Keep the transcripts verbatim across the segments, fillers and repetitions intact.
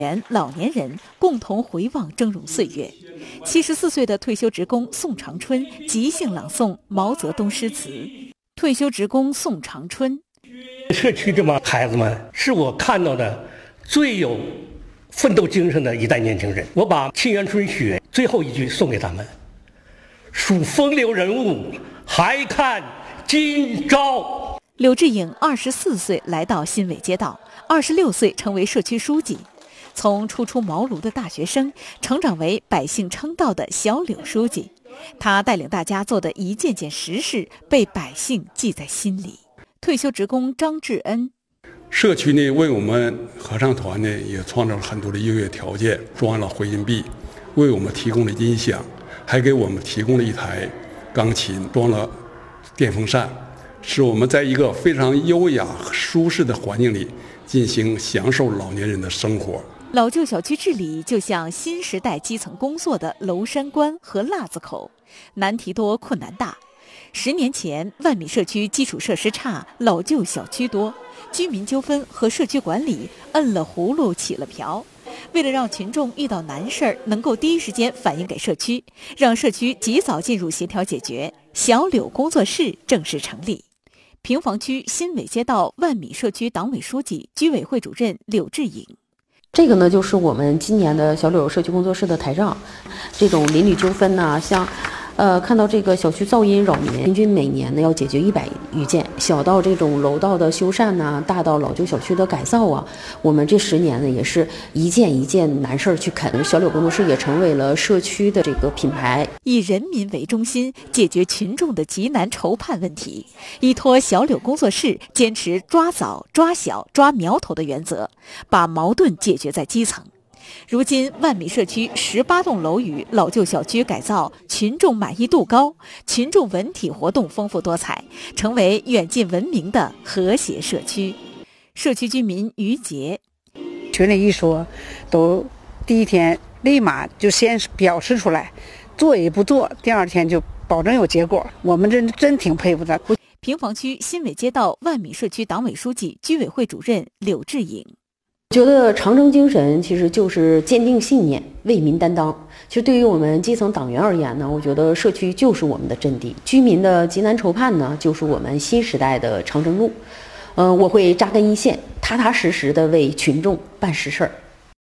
老年人共同回望峥嵘岁月。七十四岁的退休职工宋长春即兴朗诵毛泽东诗词。退休职工宋长春： 社区这帮孩子们是我看到的最有奋斗精神的一代年轻人。我把《沁园春·雪》最后一句送给他们：数风流人物，还看今朝。 柳志颖二十四岁来到新伟街道，二十六岁成为社区书记。从初出茅庐的大学生成长为百姓称道的小柳书记，他带领大家做的一件件实事被百姓记在心里。退休职工张志恩： 社区呢为我们合唱团呢也创造了很多的音乐条件，装了回音壁，为我们提供了音响，还给我们提供了一台钢琴，装了电风扇，使我们在一个非常优雅舒适的环境里进行享受老年人的生活。 老旧小区治理就像新时代基层工作的娄山关和腊子口，难题多困难大。十年前，万米社区基础设施差，老旧小区多，居民纠纷和社区管理摁了葫芦起了瓢。为了让群众遇到难事儿能够第一时间反映给社区，让社区及早进入协调解决，小柳工作室正式成立。平房区新伟街道万米社区党委书记、居委会主任柳志颖： 这个呢，就是我们今年的小柳社区工作室的台账。这种邻里纠纷呢，像，呃，看到这个小区噪音扰民，平均每年呢要解决一百余件。小到这种楼道的修缮呐、啊，大到老旧小区的改造啊，我们这十年呢也是一件一件难事儿去啃。小柳工作室也成为了社区的这个品牌， 以人民为中心，解决群众的急难愁盼问题。依托小柳工作室，坚持抓早、抓小、抓苗头的原则，把矛盾解决在基层。如今，万米社区十八栋楼宇老旧小区改造，群众满意度高，群众文体活动丰富多彩，成为远近闻名的和谐社区。社区居民于杰： 群里一说，都第一天立马就先表示出来，做也不做，第二天就保证有结果。我们真真挺佩服的。 平房区新伟街道万米社区党委书记、居委会主任柳志颖： 觉得长征精神其实就是坚定信念、为民担当。其实对于我们基层党员而言呢，我觉得社区就是我们的阵地，居民的急难愁盼呢，就是我们新时代的长征路。嗯、呃，我会扎根一线，踏踏实实的为群众办实事儿。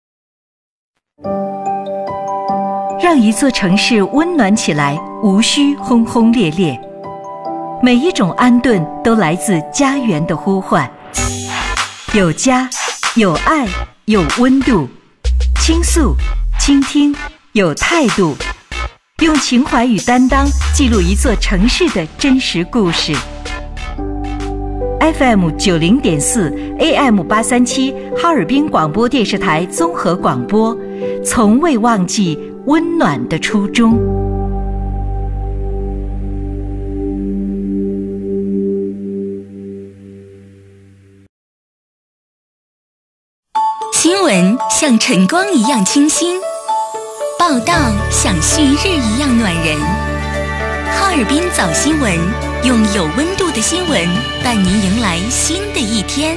让一座城市温暖起来，无需轰轰烈烈。每一种安顿都来自家园的呼唤，有家，有爱，有温度，倾诉，倾听，有态度，用情怀与担当记录一座城市的真实故事。F M 九零点四 A M 八三七哈尔滨广播电视台综合广播，从未忘记温暖的初衷。 新闻像晨光一样清新，报道像旭日一样暖人。哈尔滨早新闻，用有温度的新闻伴您迎来新的一天。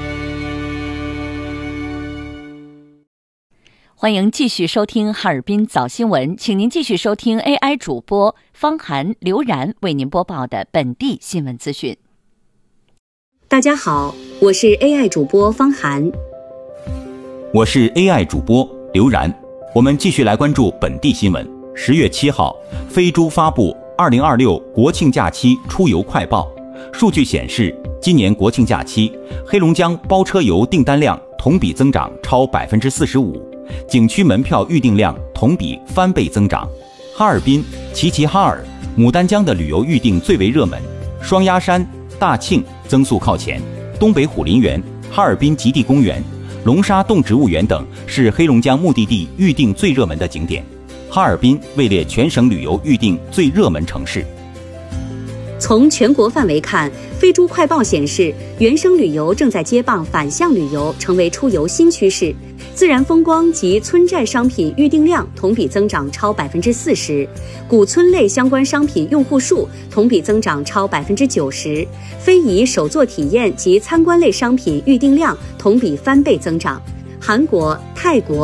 欢迎继续收听哈尔滨早新闻，请您继续收听 A I 主播方涵、刘然为您播报的本地新闻资讯。 大家好，我是 A I 主播方涵。 我是 A I 主播刘然，我们继续来关注本地新闻。十月七号，飞猪发布二零二六国庆假期出游快报。数据显示，今年国庆假期，黑龙江包车游订单量同比增长超百分之四十五，景区门票预订量同比翻倍增长。哈尔滨、齐齐哈尔、牡丹江的旅游预订最为热门，双鸭山、大庆增速靠前，东北虎林园、哈尔滨极地公园、龙沙动植物园等是黑龙江目的地预订最热门的景点。哈尔滨位列全省旅游预订最热门城市。 从全国范围看，飞猪快报显示，原生旅游正在接棒反向旅游，成为出游新趋势。自然风光及村寨商品预订量同比增长超百分之四十，古村类相关商品用户数同比增长超百分之九十，非遗手作体验及参观类商品预订量同比翻倍增长。 韩国、泰国、